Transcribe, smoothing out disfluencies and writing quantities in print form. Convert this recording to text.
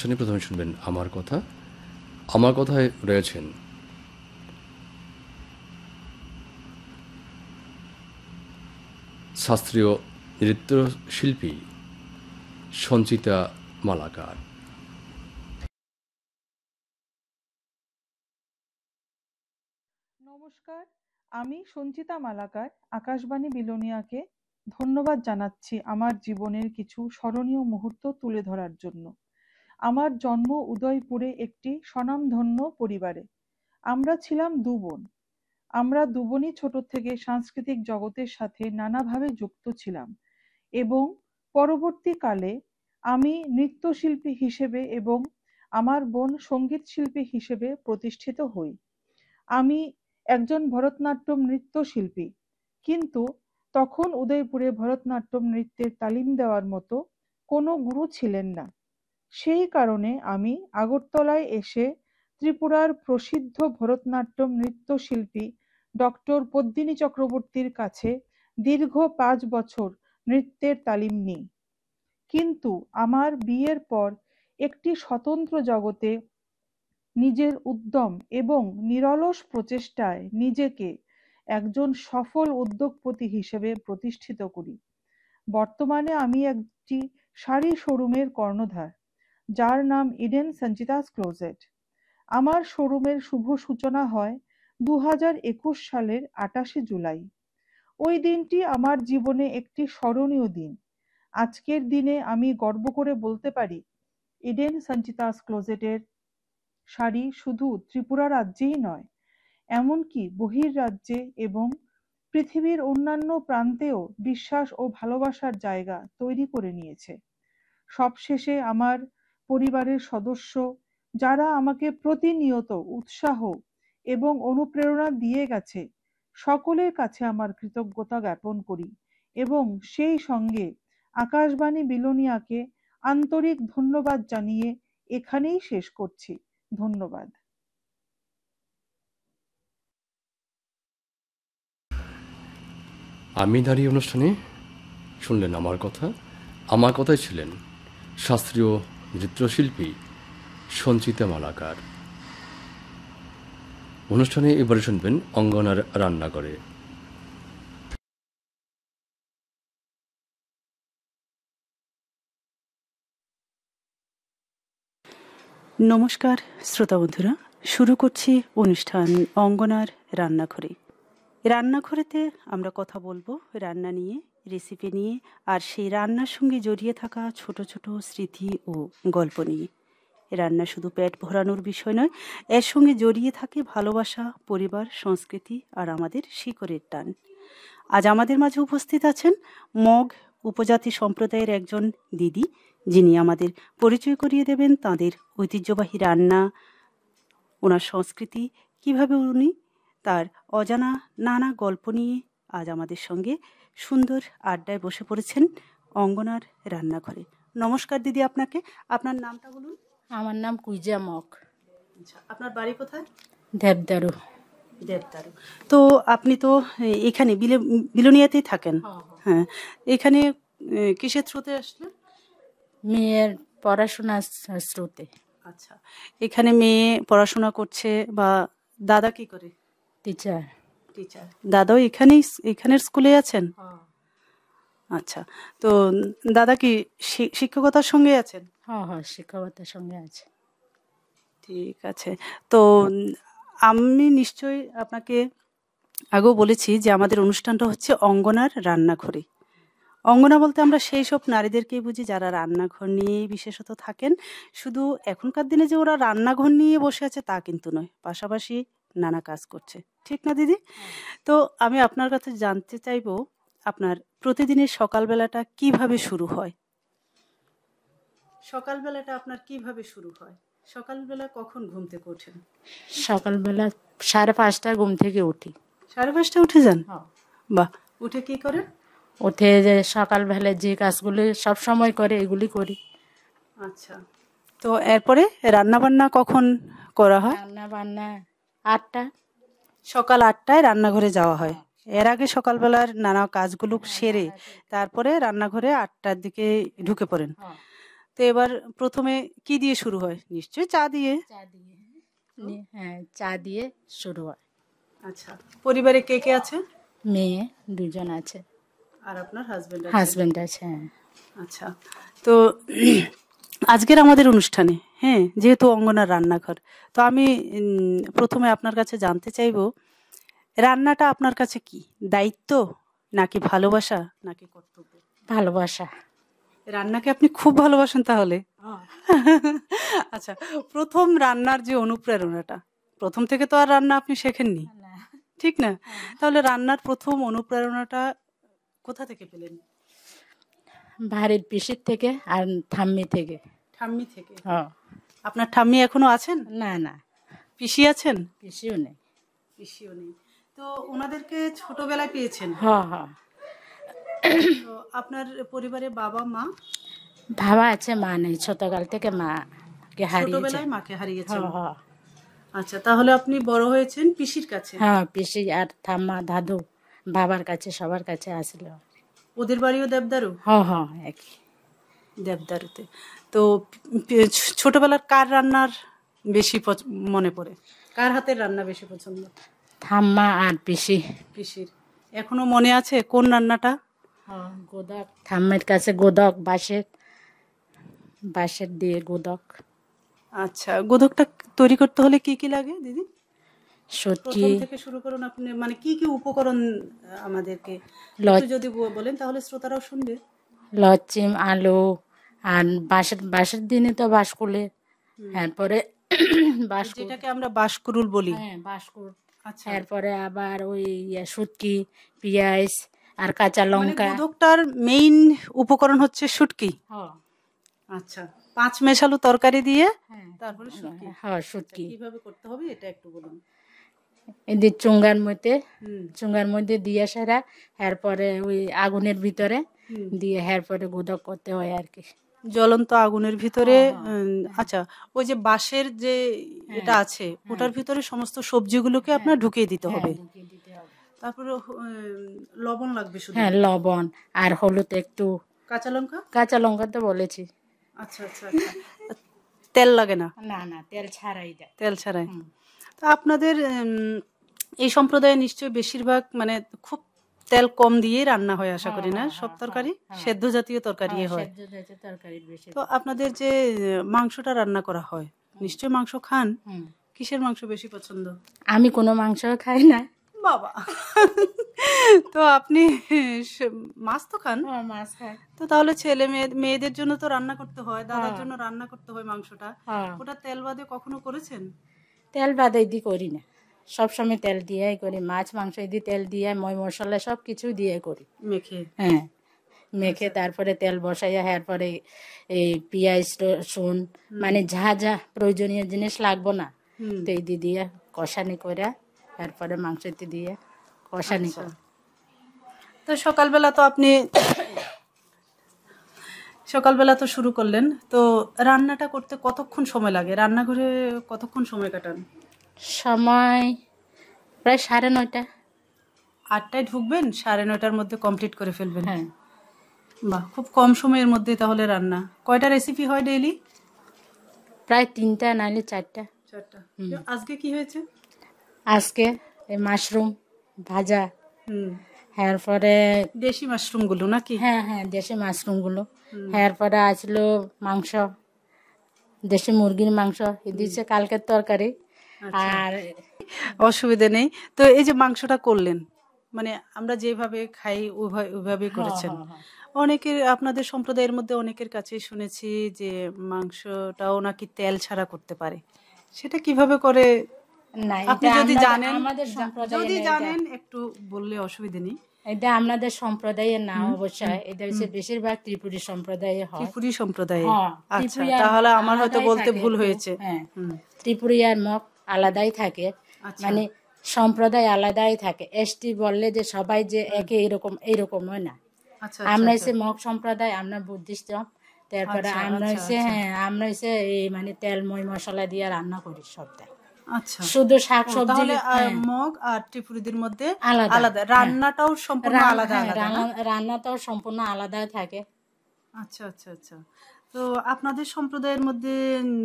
অনুষ্ঠানে প্রথমে শুনবেন আমার কথা। আমার কথায় রয়েছেন শাস্ত্রীয় নৃত্যশিল্পী সঞ্চিতা মালাকার। নমস্কার, আমি সঞ্চিতা মালাকার আকাশবাণী বিলোনিয়াকে ধন্যবাদ জানাচ্ছি আমার জীবনের কিছু স্মরণীয় মুহূর্ত তুলে ধরার জন্য। আমার জন্ম উদয়পুরে একটি স্বনামধন্য পরিবারে। আমরা ছিলাম দু বোন। আমরা দু বোনই ছোট থেকে সাংস্কৃতিক জগতের সাথে নানাভাবে যুক্ত ছিলাম এবং পরবর্তীকালে আমি নৃত্যশিল্পী হিসেবে এবং আমার বোন সঙ্গীত শিল্পী হিসেবে প্রতিষ্ঠিত হই। আমি একজন ভরতনাট্যম নৃত্যশিল্পী, কিন্তু তখন উদয়পুরে ভরতনাট্যম নৃত্যের তালিম দেওয়ার মতো কোনো গুরু ছিলেন না। সেই কারণে আমি আগরতলায় এসে ত্রিপুরার প্রসিদ্ধ ভরতনাট্যম নৃত্যশিল্পী ডক্টর পদ্মিনী চক্রবর্তীর কাছে দীর্ঘ ৫ বছর নৃত্যের তালিম নিই। কিন্তু আমার বিয়ের পর একটি স্বতন্ত্র জগতে নিজের উদ্যম এবং নিরলস প্রচেষ্টায় নিজেকে একজন সফল উদ্যোগপতি হিসেবে প্রতিষ্ঠিত করি। বর্তমানে আমি একটি শাড়ি শোরুমের কর্ণধার, যার নাম ইডেন সঞ্চিতাস ক্লোজেট। আমার শোরুমের শুভ সূচনা হয় ২০২১ সালের ২৮শে জুলাই। ওই দিনটি আমার জীবনে একটি স্মরণীয় দিন। আজকের দিনে আমি গর্ব করে বলতে পারি, ইডেন সঞ্চিতাস ক্লোজেটের শাড়ি শুধু ত্রিপুরা রাজ্যেই নয়, এমনকি বহির্রাজ্যে এবং পৃথিবীর অন্যান্য প্রান্তেও বিশ্বাস ও ভালোবাসার জায়গা তৈরি করে নিয়েছে। সবশেষে আমার পরিবারের সদস্য, যারা আমাকে প্রতিনিয়ত উৎসাহ এবং অনুপ্রেরণা দিয়ে গেছে, সকলের কাছে আমার কৃতজ্ঞতা জ্ঞাপন করি এবং সেই সঙ্গে আকাশবাণী বিলোনিয়াকে আন্তরিক ধন্যবাদ জানিয়ে এখানেই শেষ করছি। ধন্যবাদ। আমি দাঁড়িয়ে অনুষ্ঠানে শুনলেন আমার কথা। আমার কথায় ছিলেন শাস্ত্রীয় নৃত্যশিল্পী সঞ্চিতা মালাকার। অনুষ্ঠানে এবারে শুনবেন অঙ্গনার রান্নাঘরে। নমস্কার শ্রোতা বন্ধুরা, শুরু করছি অনুষ্ঠান অঙ্গনার রান্নাঘরে। রান্নাঘরেতে আমরা কথা বলবো রান্না নিয়ে, রেসিপি নিয়ে, আর সেই রান্নার সঙ্গে জড়িয়ে থাকা ছোট ছোট স্মৃতি ও গল্প নিয়ে। রান্না শুধু পেট ভরানোর বিষয় নয়, এর সঙ্গে জড়িয়ে থাকে ভালোবাসা, পরিবার, সংস্কৃতি আর আমাদের শিকড়ের টান। আজ আমাদের মাঝে উপস্থিত আছেন মগ উপজাতি সম্প্রদায়ের একজন দিদি, যিনি আমাদের পরিচয় করিয়ে দেবেন তাঁদের ঐতিহ্যবাহী রান্না, ওনার সংস্কৃতি, কিভাবে উনি তার অজানা নানা গল্প নিয়ে আজ আমাদের সঙ্গে সুন্দর আড্ডায় বসে পড়েছেন অঙ্গনার রান্নাঘরে। নমস্কার দিদি, আপনাকে। আপনার নামটা বলুন। আমার নাম কুইজা মক। আচ্ছা, আপনার বাড়ি কোথায়? দেবদারু। দেবদারু। তো আপনি তো এখানে বিলোনিয়াতেই থাকেন। হ্যাঁ, এখানে কিসের থ্রুতে আসলেন? মেয়ের পড়াশোনার স্রোতে। আচ্ছা, এখানে মেয়ে পড়াশোনা করছে, বা দাদা কি করে? টিচার। টিচার। দাদাও এখানের স্কুলে আছেন? আচ্ছা, তো দাদা কি শিক্ষকতার সঙ্গে আছেন? হ্যাঁ হ্যাঁ, শিক্ষকতার সঙ্গে আছে। ঠিক আছে। তো আমি নিশ্চয়ই আপনাকে আগেও বলেছি যে আমাদের অনুষ্ঠানটা হচ্ছে অঙ্গনার রান্নাঘরে। অঙ্গনা বলতে আমরা সেই সব নারীদেরকেই বুঝি যারা রান্নাঘর নিয়েই বিশেষত থাকেন। শুধু এখনকার দিনে যে ওরা রান্নাঘর নিয়ে বসে আছে তা কিন্তু নয়, পাশাপাশি নানা কাজ করছে। ঠিক না দিদি? তো আমি আপনার কাছে জানতে চাইবো, আপনার প্রতিদিনের সকালবেলাটা কিভাবে শুরু হয়? সকালবেলাটা আপনার কিভাবে শুরু হয়? সকালবেলা কখন ঘুম থেকে ওঠেন? সকালবেলা 5:30 ঘুম থেকে উঠি। 5:30 উঠে যান? বাহ। উঠে কি করেন? উঠে যে সকালবেলা যে কাজগুলি সব সময় করে এগুলি করি। আচ্ছা, তো এরপরে রান্না বান্না কখন করা হয়? রান্না বান্না 8টা। সকাল 8টায় রান্নাঘরে যাওয়া হয়। এর আগে সকালবেলার নানা কাজগুলো সেরে তারপরে রান্নাঘরে 8টার দিকে ঢুকে পড়েন। তো এবার প্রথমে কি দিয়ে শুরু হয়? নিশ্চয়ই চা দিয়ে। চা দিয়ে হ্যাঁ, চা দিয়ে শুরু হয়। আচ্ছা, পরিবারে কে কে আছে? মেয়ে 2জন আছে, আর আপনার হাজবেন্ড আছে? হাজবেন্ড আছে। হ্যাঁ। আচ্ছা, তো আজকের আমাদের অনুষ্ঠানে, হ্যাঁ, যেহেতু অঙ্গনার রান্নাঘর, তো আমি প্রথমে আপনার কাছে জানতে চাইবো, রান্নাটা আপনার কাছে কি দায়িত্ব, নাকি ভালোবাসা, নাকি কর্তব্য? ভালোবাসা। রান্নাকে আপনি খুব ভালোবাসেন তাহলে। আচ্ছা, প্রথম রান্নার যে অনুপ্রেরণাটা, প্রথম থেকে তো আর রান্না আপনি শেখেননি, ঠিক না? তাহলে রান্নার প্রথম অনুপ্রেরণাটা কোথা থেকে পেলেন? বাড়ির পিসির থেকে আর ঠাম্মি থেকে। ঠাম্মি থেকে? হ্যাঁ। আপনার ঠাম্মি এখনো আছেন? না না, পিসি আছেন? পিসিও নেই। পিসিও নেই। তো ওনাদেরকে ছোটবেলায় পেয়েছেন? হ্যাঁ হ্যাঁ। তো আপনার পরিবারে বাবা মা? বাবা আছে, মা নেই। ছোটকাল থেকে মাকে হারিয়েছে। ছোটবেলায় মাকে হারিয়েছেন। হ্যাঁ হ্যাঁ। আচ্ছা, তাহলে আপনি বড় হয়েছেন পিসির কাছে? হ্যাঁ, পিসি আর ঠাম্মা দাদু বাবার কাছে সবার কাছে আসলো। ওদের বাড়িও দেবদারু? হ্যাঁ হ্যাঁ, একই দেবদারুতে। তো ছোটবেলার কার রান্নার বেশি মনে পড়ে? কার হাতের রান্না বেশি পছন্দ? ঠাম্মা আর পিসি। পিসির। এখনো মনে আছে কোন রান্নাটা? হ্যাঁ, গোদক। ঠাম্মের কাছে গোদক, বাঁশের দিয়ে গোদক। আচ্ছা, গোদকটা তৈরি করতে হলে কি কি লাগে দিদি? সত্যি প্রথম থেকে শুরু করুন আপনি, মানে কি কি উপকরণ আমাদেরকে একটু যদি বলেন তাহলে শ্রোতারাও শুনবে। লচিম, আলু, আর বাঁশের দিনে তো বাঁশকুলে, তারপরে যেটাকে আমরা বাঁশকুড়ুল বলি। হ্যাঁ, বাঁশকুল। আচ্ছা, তারপরে আবার ওই শুটকি, পেঁয়াজ আর কাঁচা মানে লঙ্কা। গোদকটার মেইন উপকরণ হচ্ছে শুটকি। হ্যাঁ। আচ্ছা, 5 মেশালো তরকারি দিয়ে হ্যাঁ, তারপরে শুটকি। হ্যাঁ শুটকি। কিভাবে করতে হবে এটা একটু বলুন। এদের চুঙ্গার মধ্যে দিয়ে সেরা, এরপরে ওই আগুনের ভিতরে দিয়ে এরপরে গোদক করতে হয় আর কি। জ্বলন্ত আগুনের ভিতরে। আচ্ছা, ওই যে বাঁশের যে এটা আছে ওটার ভিতরে সমস্ত সবজিগুলোকে আপনার ঢুকিয়ে দিতে হবে। তারপরে লবণ লাগবে শুধু? হ্যাঁ, লবণ আর হলুদ একটু। কাঁচা লঙ্কা তো বলেছি। আচ্ছা আচ্ছা আচ্ছা। তেল লাগে না? না না, তেল ছাড়াই দেয়। তেল ছাড়াই। তো আপনাদের এই সম্প্রদায়ে নিশ্চয়ই বেশিরভাগ মানে খুব তেল কম দিয়ে রান্না হয় আশা করি, না? সব তরকারি সেদ্ধ জাতীয় তরকারি হয়। তো আপনাদের যে মাংসটা রান্না করা হয়, নিশ্চয়ই মাংস খান। কিসের মাংস বেশি পছন্দ? আমি কোনো মাংস খাই না। বাবা! তো আপনি মাছ তো খান? মাছ খাই। তো তাহলে ছেলে মেয়েদের জন্য তো রান্না করতে হয়, দাদার জন্য রান্না করতে হয় মাংসটা। ওটা তেল বাদে কখনো করেছেন? তেল বাদে এদি করি না, সবসময় তেল দিয়ে করি। মাছ মাংস এদি তেল দিয়ে, ময় মশলা সব কিছু দিয়ে করি মেখে। হ্যাঁ, মেখে তারপরে তেল বসাইয়া এরপরে এই পেঁয়াজ রসুন মানে যা যা প্রয়োজনীয় জিনিস লাগবো না, তো এই দিয়ে কষানি করে তারপরে মাংসটি দিয়ে কষানি করে। তো সকালবেলা তো শুরু করলেন, তো রান্নাটা করতে কতক্ষণ সময় লাগে? রান্নাঘরে কতক্ষণ সময় কাটান? সময় প্রায় 9:30। 8টায় ঢুকবেন, 9:30টার মধ্যে কমপ্লিট করে ফেলবেন? হ্যাঁ। বাহ, খুব কম সময়ের মধ্যে তাহলে রান্না। কয়টা রেসিপি হয় ডেইলি? প্রায় 3টা নাইলে 4টা। আজকে কি হয়েছে? আজকে এই মাশরুম ভাজা, এরপরে দেশি মাশরুম গুলো নাকি? হ্যাঁ হ্যাঁ, দেশি মাশরুম গুলো। এরপরে আসলো মাংস, দেশি মুরগির মাংস, এ দিচ্ছে কালকের তরকারি। আর অসুবিধা নেই। তো এই যে মাংসটা করলেন, মানে আমরা যেভাবে খাই ওইভাবে করেছেন। অনেকের, আপনাদের সম্প্রদায়ের মধ্যে অনেকের কাছে শুনেছি যে মাংসটাও নাকি তেল ছাড়া করতে পারে, সেটা কিভাবে করে? আপনি যদি জানেন একটু বললে অসুবিধা নেই। এটা আমাদের সম্প্রদায়ে না, অবশ্যই এটা হচ্ছে বেশিরভাগ ত্রিপুরী সম্প্রদায়ে হয়। ত্রিপুরী সম্প্রদায়ে? আচ্ছা, তাহলে আমার হয়তো বলতে ভুল হয়েছে। হ্যাঁ, ত্রিপুরী আর মগ আলাদাই থাকে, মানে সম্প্রদায় আলাদাই থাকে। এসটি বললে যে সবাই যে একে এইরকম হয় না। আমরা হচ্ছে মগ সম্প্রদায়, আমরা বুদ্ধিস্ট। তারপরে আমরা হচ্ছে এই মানে তেল মই মশলা দিয়ে রান্না করি সবটাই। আচ্ছা, শুধু শাক সবজি। মগ আর ত্রিপুরীদের মধ্যে আলাদা, রান্নাটাও সম্পূর্ণ আলাদা? রান্নাটাও সম্পূর্ণ আলাদা থাকে। আচ্ছা আচ্ছা আচ্ছা। তো আপনাদের সম্প্রদায়ের মধ্যে